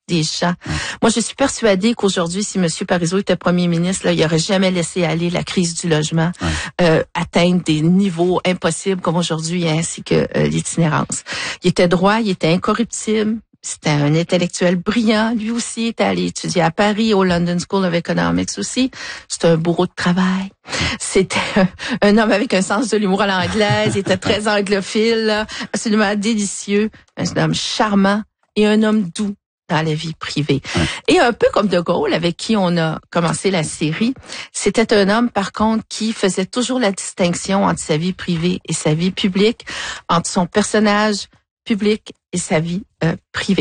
des gens. Moi, je suis persuadée qu'aujourd'hui, si M. Parizeau était premier ministre, là, il n'aurait jamais laissé aller la crise du logement atteindre des niveaux impossibles comme aujourd'hui, ainsi que l'itinérance. Il était droit, il était incorruptible. C'était un intellectuel brillant. Lui aussi était allé étudier à Paris, au London School of Economics aussi. C'était un bourreau de travail. C'était un homme avec un sens de l'humour à l'anglaise. Il était très anglophile, là, absolument délicieux. Un homme charmant et un homme doux dans la vie privée. Et un peu comme De Gaulle, avec qui on a commencé la série, c'était un homme, par contre, qui faisait toujours la distinction entre sa vie privée et sa vie publique, entre son personnage public et sa vie privée.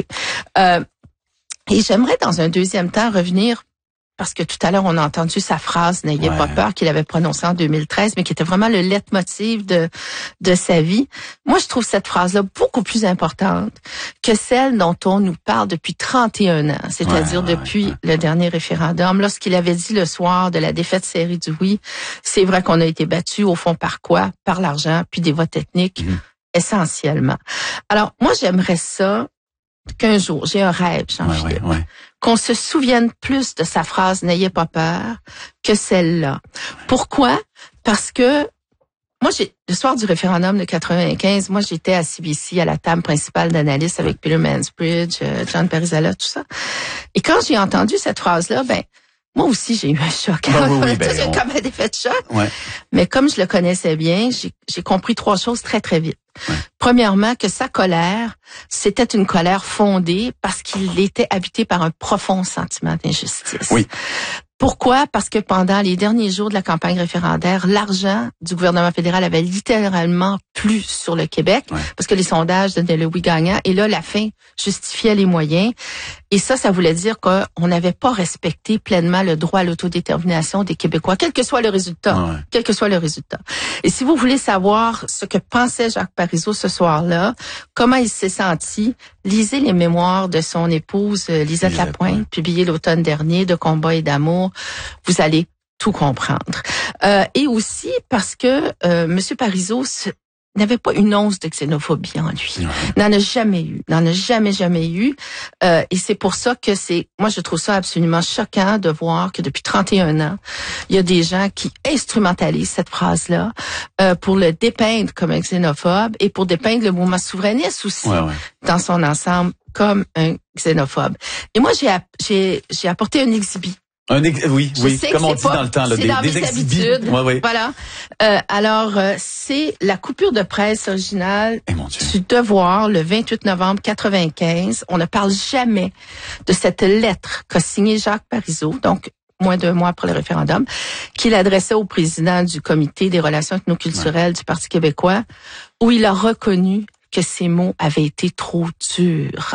Et j'aimerais, dans un deuxième temps, revenir, parce que tout à l'heure, on a entendu sa phrase « N'ayez pas peur » qu'il avait prononcée en 2013, mais qui était vraiment le leitmotiv de sa vie. Moi, je trouve cette phrase-là beaucoup plus importante que celle dont on nous parle depuis 31 ans, c'est-à-dire depuis le dernier référendum. Lorsqu'il avait dit le soir de la défaite serrée du oui, c'est vrai qu'on a été battu, au fond, par quoi? Par l'argent, puis des votes ethniques. Essentiellement. Alors, moi, j'aimerais ça qu'un jour, j'ai un rêve, Jean-Philippe, qu'on se souvienne plus de sa phrase « N'ayez pas peur » que celle-là. Pourquoi? Parce que moi, le soir du référendum de 95, moi, j'étais à CBC, à la table principale d'analyse avec Peter Mansbridge, John Parizella, tout ça. Et quand j'ai entendu cette phrase-là, moi aussi, j'ai eu un choc. Comme un effet de choc. Mais comme je le connaissais bien, j'ai compris trois choses très, très vite. Premièrement, que sa colère, c'était une colère fondée parce qu'il était habité par un profond sentiment d'injustice. Pourquoi? Parce que pendant les derniers jours de la campagne référendaire, l'argent du gouvernement fédéral avait littéralement plu sur le Québec, parce que les sondages donnaient le oui gagnant, et là, la fin justifiait les moyens. Et ça voulait dire qu'on n'avait pas respecté pleinement le droit à l'autodétermination des Québécois, quel que soit le résultat. Quel que soit le résultat. Et si vous voulez savoir ce que pensait Jacques Parizeau ce soir-là, comment il s'est senti, lisez les mémoires de son épouse Lisette Lapointe, publiées l'automne dernier, de combat et d'amour. Vous allez tout comprendre. Et aussi parce que M. Parizeau n'avait pas une once de xénophobie en lui. N'en a jamais eu. N'en a jamais eu. Et c'est pour ça que moi, je trouve ça absolument choquant de voir que depuis 31 ans, il y a des gens qui instrumentalisent cette phrase-là pour le dépeindre comme un xénophobe et pour dépeindre le mouvement souverainiste aussi dans son ensemble comme un xénophobe. Et moi, j'ai apporté un exhibit. Oui, comme on dit dans le temps, là, des exhibits. Voilà. Alors, c'est la coupure de presse originale du Devoir, le 28 novembre 95. On ne parle jamais de cette lettre qu'a signée Jacques Parizeau, donc moins d'1 mois après le référendum, qu'il adressait au président du comité des relations ethnoculturelles du Parti québécois, où il a reconnu que ces mots avaient été trop durs.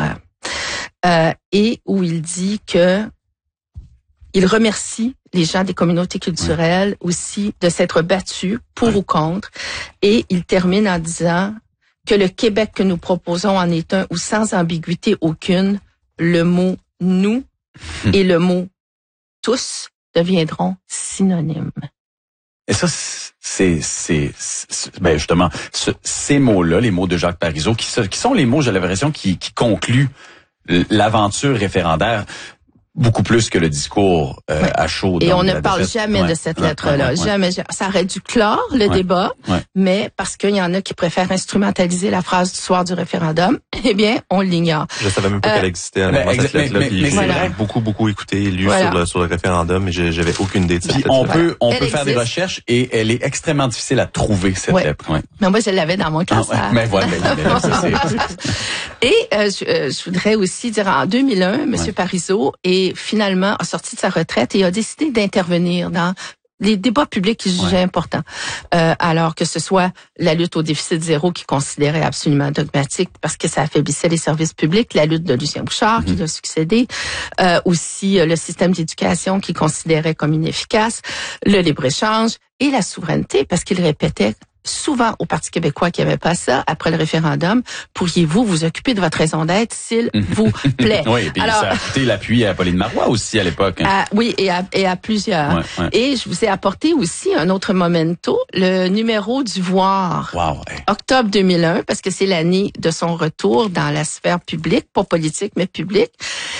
Et où il dit que il remercie les gens des communautés culturelles aussi de s'être battus pour ou contre. Et il termine en disant que le Québec que nous proposons en est un où sans ambiguïté aucune, le mot « nous » et le mot « tous » deviendront synonymes. Et ça, c'est justement ces mots-là, les mots de Jacques Parizeau, qui sont les mots, j'ai l'impression, qui concluent l'aventure référendaire. Beaucoup plus que le discours à chaud. Et on ne parle jamais de cette lettre-là. Jamais. Ça aurait dû clore le débat, mais parce qu'il y en a qui préfèrent instrumentaliser la phrase du soir du référendum, eh bien, on l'ignore. Je savais même pas qu'elle existait. Cette lettre-là, puis j'ai beaucoup écouté, lu sur le référendum, mais j'avais aucune idée de cette lettre. On peut faire des recherches et elle est extrêmement difficile à trouver, cette lettre. Mais moi, je l'avais dans mon classeur. Mais voilà. Et je voudrais aussi dire, en 2001, M. Parizeau finalement a sorti de sa retraite et a décidé d'intervenir dans les débats publics qu'il jugeait importants. Alors que ce soit la lutte au déficit zéro qu'il considérait absolument dogmatique parce que ça affaiblissait les services publics, la lutte de Lucien Bouchard qui lui a succédé, aussi le système d'éducation qu'il considérait comme inefficace, le libre-échange et la souveraineté parce qu'il répétait souvent au Parti québécois qui avait pas ça après le référendum, pourriez-vous vous occuper de votre raison d'être s'il vous plaît? Oui, et puis ça a coûté l'appui à Pauline Marois aussi à l'époque. Oui, et à plusieurs. Et je vous ai apporté aussi un autre memento, le numéro du Voir. Octobre 2001, parce que c'est l'année de son retour dans la sphère publique, pas politique, mais publique.